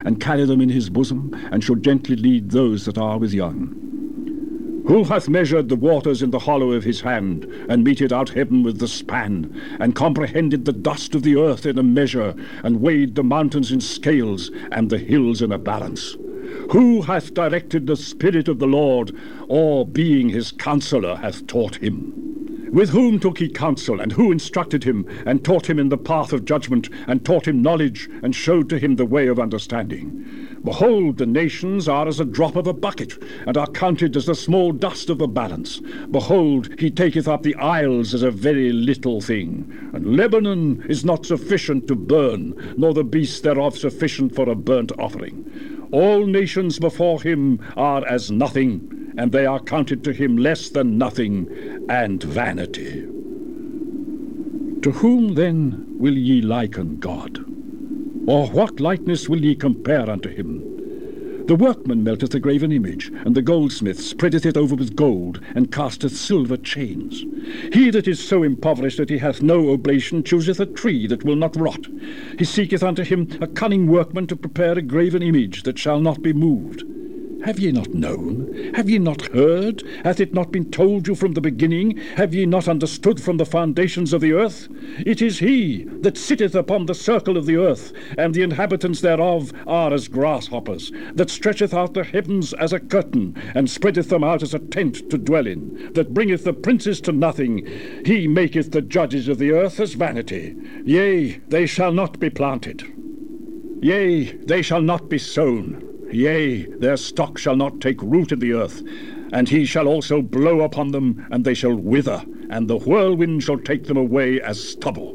and carry them in his bosom, and shall gently lead those that are with young. Who hath measured the waters in the hollow of his hand, and meted out heaven with the span, and comprehended the dust of the earth in a measure, and weighed the mountains in scales, and the hills in a balance? Who hath directed the Spirit of the Lord, or being his counselor hath taught him? With whom took he counsel, and who instructed him, and taught him in the path of judgment, and taught him knowledge, and showed to him the way of understanding? Behold, the nations are as a drop of a bucket, and are counted as the small dust of the balance. Behold, he taketh up the isles as a very little thing. And Lebanon is not sufficient to burn, nor the beasts thereof sufficient for a burnt offering. All nations before him are as nothing, and they are counted to him less than nothing, and vanity. To whom then will ye liken God? Or what likeness will ye compare unto him? The workman melteth a graven image, and the goldsmith spreadeth it over with gold, and casteth silver chains. He that is so impoverished that he hath no oblation chooseth a tree that will not rot. He seeketh unto him a cunning workman to prepare a graven image that shall not be moved. Have ye not known? Have ye not heard? Hath it not been told you from the beginning? Have ye not understood from the foundations of the earth? It is he that sitteth upon the circle of the earth, and the inhabitants thereof are as grasshoppers, that stretcheth out the heavens as a curtain, and spreadeth them out as a tent to dwell in, that bringeth the princes to nothing. He maketh the judges of the earth as vanity. Yea, they shall not be planted. Yea, they shall not be sown. Yea, their stock shall not take root in the earth, and he shall also blow upon them, and they shall wither, and the whirlwind shall take them away as stubble.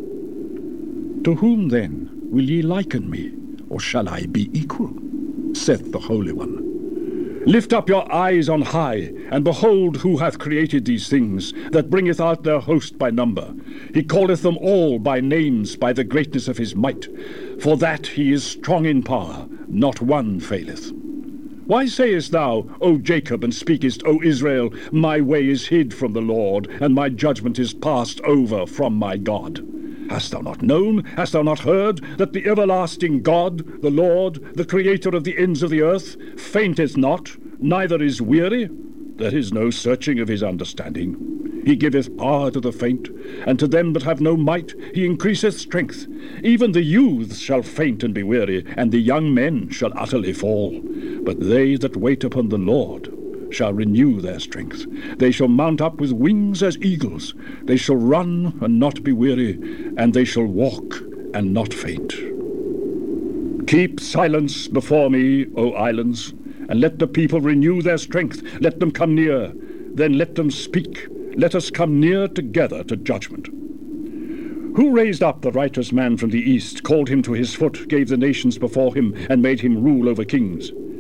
To whom then will ye liken me, or shall I be equal? Saith the Holy One. Lift up your eyes on high, and behold who hath created these things, that bringeth out their host by number. He calleth them all by names, by the greatness of his might. For that he is strong in power, not one faileth. Why sayest thou, O Jacob, and speakest, O Israel, my way is hid from the Lord, and my judgment is passed over from my God? Hast thou not known, hast thou not heard, that the everlasting God, the Lord, the Creator of the ends of the earth, fainteth not, neither is weary? There is no searching of his understanding. He giveth power to the faint, and to them that have no might he increaseth strength. Even the youths shall faint and be weary, and the young men shall utterly fall. But they that wait upon the Lord shall renew their strength. They shall mount up with wings as eagles. They shall run and not be weary, and they shall walk and not faint. Keep silence before me, O islands, and let the people renew their strength. Let them come near, then let them speak. Let us come near together to judgment. Who raised up the righteous man from the east, called him to his foot, gave the nations before him, and made him rule over kings?